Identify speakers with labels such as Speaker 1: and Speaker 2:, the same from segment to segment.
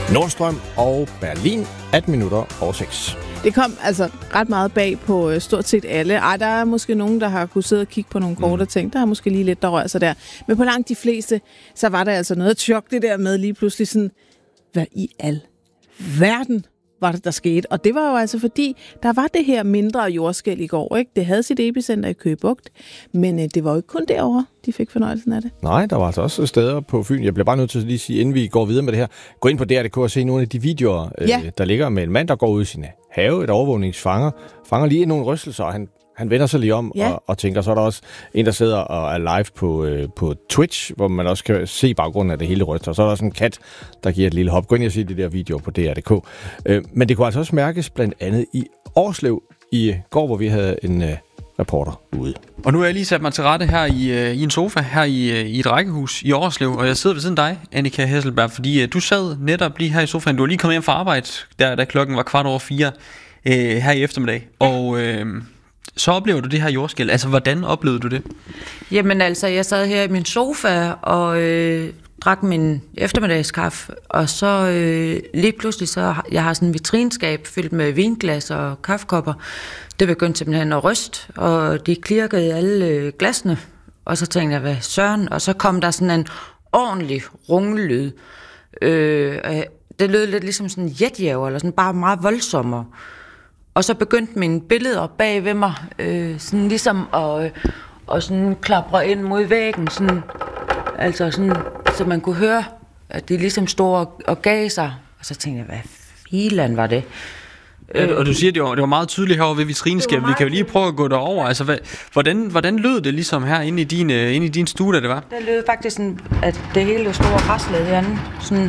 Speaker 1: Nordstrøm og Berlin, 18 minutter over 6.
Speaker 2: Det kom altså ret meget bag på stort set alle. Der er måske nogen, der har kunne sidde og kigge på nogle kort og tænkt, der er måske lige lidt, der rører sig der. Men på langt de fleste, så var der altså noget chok, det der med lige pludselig sådan, hvad i al verden var det, der skete? Og det var jo altså fordi, der var det her mindre jordskælv i går, ikke? Det havde sit epicenter i Køge Bugt, men det var jo ikke kun derovre, de fik fornøjelsen af det.
Speaker 1: Nej, der var altså også steder på Fyn. Jeg bliver bare nødt til at lige sige, inden vi går videre med det her, gå ind på DR.dk og se nogle af de videoer, der ligger med en mand, der går ud i sin have, et overvågningsfanger, fanger lige nogle rystelser, og han vender sig lige om og tænker, så er der også en, der sidder og er live på Twitch, hvor man også kan se baggrunden af det hele ryster. Og så er der også en kat, der giver et lille hop. Gå ind og se de der videoer på DR.dk. Men det kunne altså også mærkes blandt andet i Årslev i går, hvor vi havde en reporter ude.
Speaker 3: Og nu har jeg lige sat mig til rette her i en sofa, her i et rækkehus i Årslev, og jeg sidder ved siden af dig, Annika Hesselberg, fordi du sad netop lige her i sofaen. Du var lige kommet hjem fra arbejde, da klokken var 4:15 her i eftermiddag. Og så oplever du det her jordskælv. Altså, hvordan oplevede du det?
Speaker 4: Jamen altså, jeg sad her i min sofa og drak min eftermiddagskaffe, og så lige pludselig, jeg har sådan en vitrinskab fyldt med vinglas og kaffekopper. Det begyndte simpelthen at ryste, og de klirkede i alle glasene. Og så tænkte jeg, hvad søren? Og så kom der sådan en ordentlig rungelyd. Det lød lidt ligesom sådan en jetjager, eller sådan bare meget voldsommere. Og så begyndte mine billeder bag ved mig, sådan ligesom at sådan klapre ind mod væggen, sådan, altså sådan, så man kunne høre, at de ligesom stod og gav sig. Og så tænkte jeg, hvad filan var det?
Speaker 3: Og du siger, det var meget tydeligt herovre ved vitrineskabet. Vi kan jo lige prøve at gå derover. Altså, hvordan lød det ligesom her inde i din stue, da det var?
Speaker 4: Det lød faktisk sådan, at det hele stod og raslede herinde. Sådan.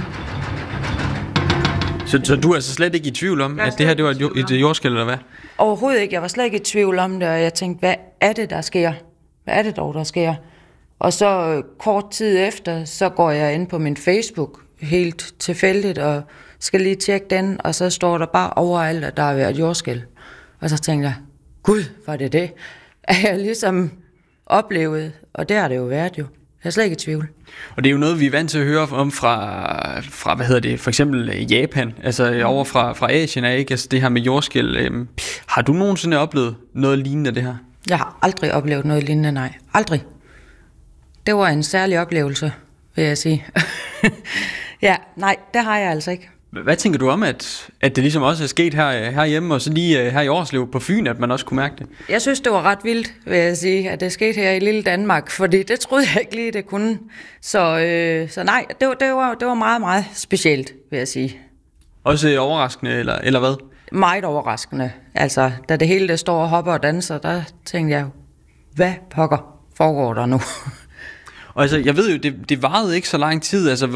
Speaker 3: Så du er altså slet ikke i tvivl om, at det her det var et jordskælv, eller hvad?
Speaker 4: Overhovedet ikke. Jeg var slet ikke i tvivl om det, og jeg tænkte, hvad er det, der sker? Hvad er det dog, der sker? Og så kort tid efter, så går jeg ind på min Facebook, helt tilfældigt, og skal lige tjekke den, og så står der bare overalt, at der har været jordskælv. Og så tænkte jeg, gud, var det det? At jeg ligesom oplevede, og det har det jo været jo. Jeg er slet ikke i tvivl.
Speaker 3: Og det er jo noget, vi er vant til at høre om fra for eksempel Japan, altså over fra Asien, ikke? Altså det her med jordskælv. Har du nogensinde oplevet noget lignende det her?
Speaker 4: Jeg har aldrig oplevet noget lignende, nej. Aldrig. Det var en særlig oplevelse, vil jeg sige. Ja, nej, det har jeg altså ikke.
Speaker 3: Hvad tænker du om, at det ligesom også er sket herhjemme, og så lige her i Årslev på Fyn, at man også kunne mærke det?
Speaker 4: Jeg synes, det var ret vildt, vil jeg sige, at det skete her i lille Danmark, fordi det troede jeg ikke lige, det kunne. Så nej, det var meget, meget specielt, vil jeg sige.
Speaker 3: Også overraskende, eller hvad?
Speaker 4: Meget overraskende. Altså, da det hele det står og hopper og danser, der tænkte jeg, hvad pokker foregår der nu?
Speaker 3: Og altså, jeg ved jo, det varede ikke så lang tid. Altså,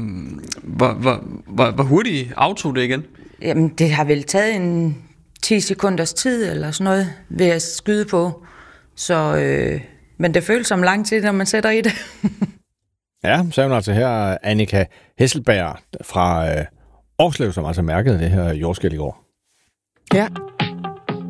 Speaker 3: hvor hurtigt aftog det igen?
Speaker 4: Jamen, det har vel taget en 10 sekunders tid, eller sådan noget, ved at skyde på. Så, men det føles som lang tid, når man sætter i det.
Speaker 1: Ja, så er hun altså her, Annika Hesselberg fra Årslev, som altså mærkede det her jordskælv i går.
Speaker 2: Ja.